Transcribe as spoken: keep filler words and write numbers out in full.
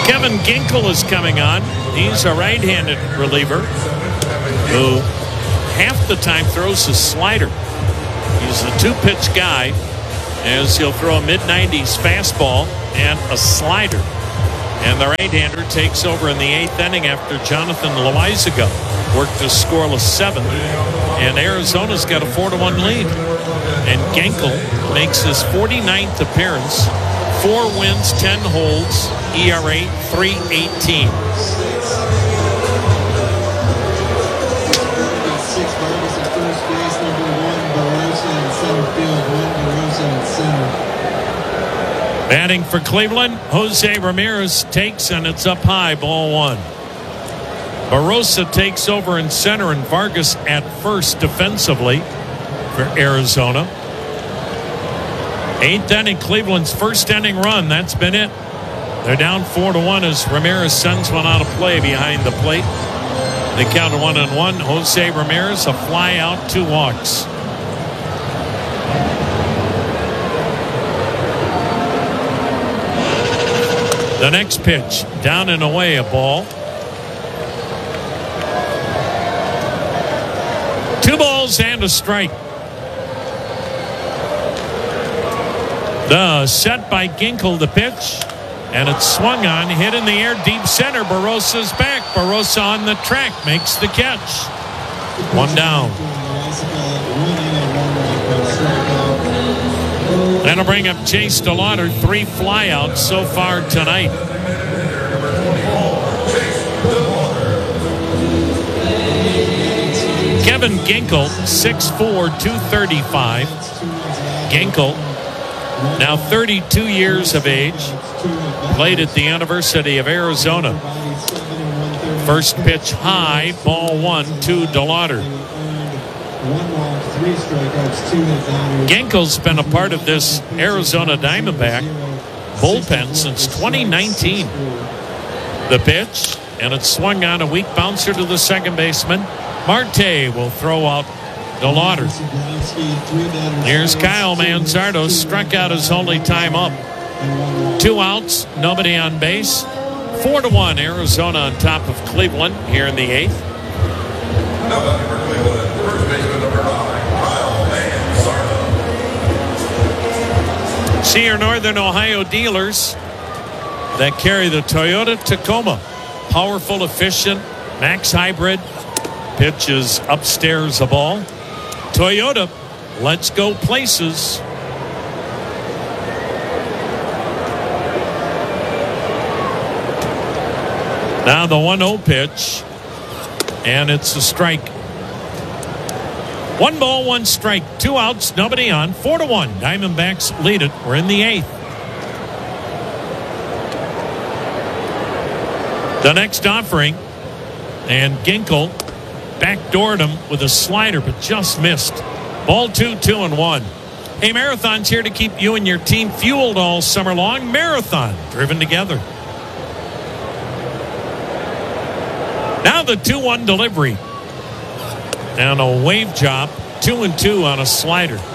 Kevin Ginkel is coming on. He's a right-handed reliever who half the time throws a slider. He's a two-pitch guy, as he'll throw a mid nineties fastball and a slider. And the right-hander takes over in the eighth inning after Jonathan Loizaga worked a scoreless seventh. And Arizona's got a four to one lead. And Ginkel makes his forty-ninth appearance. Four wins, ten holds, E R A three eighteen. Six Vargas at first base, number one Barossa in center field, one Barossa in center. Batting for Cleveland, Jose Ramirez takes, and it's up high, ball one. Barossa takes over in center, and Vargas at first defensively for Arizona. Eighth inning, Cleveland's first inning run. That's been it. They're down four to one as Ramirez sends one out of play behind the plate. They count one and one. Jose Ramirez, a fly out, two walks. The next pitch, down and away, a ball. Two balls and a strike. The set by Ginkel, the pitch, and it's swung on, hit in the air, deep center. Barossa's back. Barossa on the track, makes the catch. One down. That'll bring up Chase DeLauder. Three flyouts so far tonight. Kevin Ginkel, six four, two thirty-five. Ginkel, now thirty-two years of age, played at the University of Arizona. First pitch high, ball one to DeLauder. Ginkel's been a part of this Arizona Diamondback bullpen since twenty nineteen. The pitch, and it's swung on, a weak bouncer to the second baseman. Marte will throw out DeLauder. Here's Kyle Manzardo, struck out his only time up. Two outs, nobody on base. Four to one, Arizona on top of Cleveland here in the eighth. See your Northern Ohio dealers that carry the Toyota Tacoma. Powerful, efficient, max hybrid. Pitch is upstairs a ball. Toyota, let's go places. Now the one oh pitch, and it's a strike. One ball, one strike, two outs, nobody on, four to one. Diamondbacks lead it. We're in the eighth. The next offering, and Ginkel backdoored him with a slider, but just missed. Ball two, two and one. Hey, Marathon's here to keep you and your team fueled all summer long. Marathon, driven together. Now the two one delivery. And a wave chop, two and two on a slider.